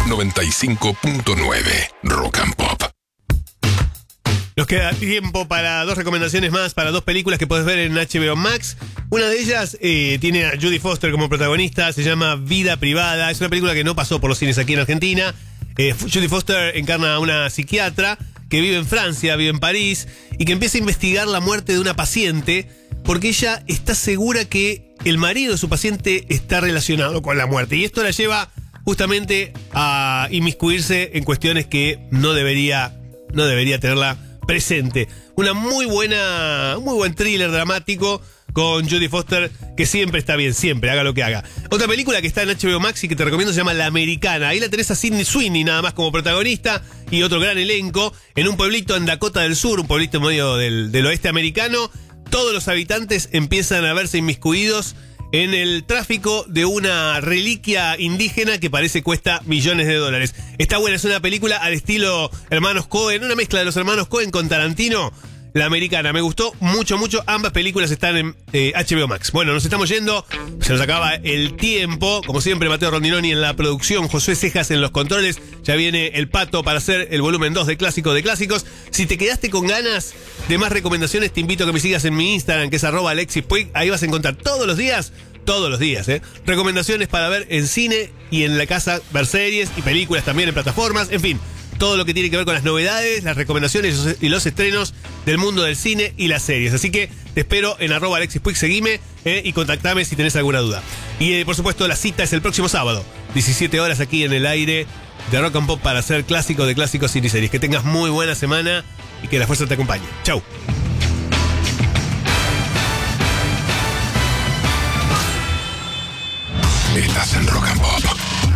95.9 Rock and Pop. Nos queda tiempo para dos recomendaciones más, para dos películas que podés ver en HBO Max. Una de ellas tiene a Jodie Foster como protagonista, se llama Vida Privada. Es una película que no pasó por los cines aquí en Argentina. Jodie Foster encarna a una psiquiatra que vive en Francia, vive en París, y que empieza a investigar la muerte de una paciente porque ella está segura que el marido de su paciente está relacionado con la muerte. Y esto la lleva justamente a inmiscuirse en cuestiones que no debería tenerla presente. Una muy buen thriller dramático con Jodie Foster, que siempre está bien, siempre, haga lo que haga. Otra película que está en HBO Max y que te recomiendo se llama La Americana. Ahí la tenés a Sydney Sweeney nada más como protagonista y otro gran elenco en un pueblito en Dakota del Sur, un pueblito medio del oeste americano. Todos los habitantes empiezan a verse inmiscuidos en el tráfico de una reliquia indígena que parece cuesta millones de dólares. Está buena, es una película al estilo Hermanos Coen, una mezcla de los Hermanos Coen con Tarantino. La Americana, me gustó mucho. Ambas películas están en HBO Max. Bueno, nos estamos yendo, se nos acaba el tiempo. Como siempre, Mateo Rondinoni en la producción, Josué Cejas en los controles. Ya viene el Pato para hacer el volumen 2 de Clásico de Clásicos. Si te quedaste con ganas de más recomendaciones, te invito a que me sigas en mi Instagram, que es @AlexisPuig. Ahí vas a encontrar todos los días, recomendaciones para ver en cine y en la casa, ver series y películas también en plataformas, en fin. Todo lo que tiene que ver con las novedades, las recomendaciones y los estrenos del mundo del cine y las series. Así que te espero en @AlexisPuig, seguime y contactame si tenés alguna duda. Y por supuesto la cita es el próximo sábado, 17 horas aquí en el aire de Rock and Pop para hacer Clásico de Clásicos y series. Que tengas muy buena semana y que la fuerza te acompañe. Chau. Estás en Rock and Pop.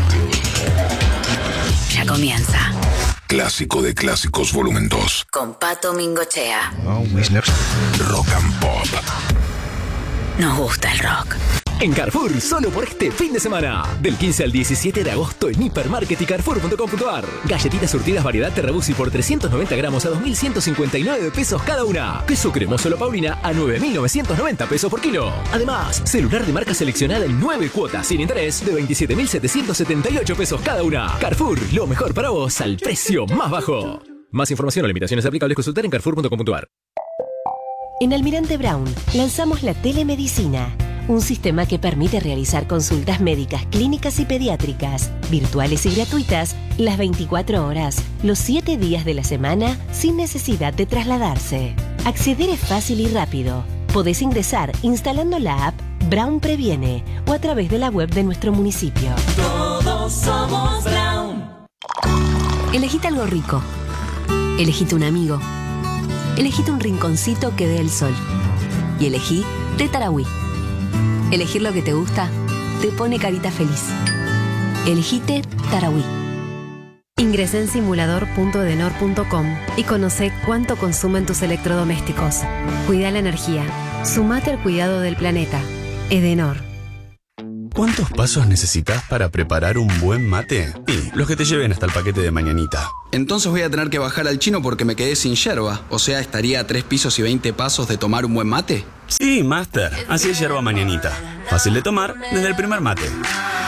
Ya comienza. Clásico de Clásicos volumen 2. Con Pato Mingochea. Rock and Pop. Nos gusta el rock. En Carrefour, solo por este fin de semana. Del 15 al 17 de agosto en Hipermarket y Carrefour.com.ar. Galletitas surtidas variedad Terrabusi por 390 gramos a 2.159 pesos cada una. Queso cremoso La Paulina a 9.990 pesos por kilo. Además, celular de marca seleccionada en 9 cuotas sin interés de 27.778 pesos cada una. Carrefour, lo mejor para vos al precio más bajo. Más información o limitaciones aplicables consultar en Carrefour.com.ar. En Almirante Brown lanzamos la telemedicina, un sistema que permite realizar consultas médicas, clínicas y pediátricas, virtuales y gratuitas, las 24 horas, los 7 días de la semana, sin necesidad de trasladarse. Acceder es fácil y rápido. Podés ingresar instalando la app Brown Previene o a través de la web de nuestro municipio. Todos somos Brown. Elegite algo rico. Elegite un amigo. Elegite un rinconcito que dé el sol. Y elegí Té Tarahui. Elegir lo que te gusta te pone carita feliz. Elegite Tarahui. Ingresa en simulador.edenor.com y conoce cuánto consumen tus electrodomésticos. Cuida la energía. Sumate al cuidado del planeta. Edenor. ¿Cuántos pasos necesitas para preparar un buen mate? Y los que te lleven hasta el paquete de mañanita. Entonces voy a tener que bajar al chino porque me quedé sin yerba. O sea, ¿estaría a 3 pisos y 20 pasos de tomar un buen mate? Sí, Master. Así es yerba mañanita. Fácil de tomar desde el primer mate.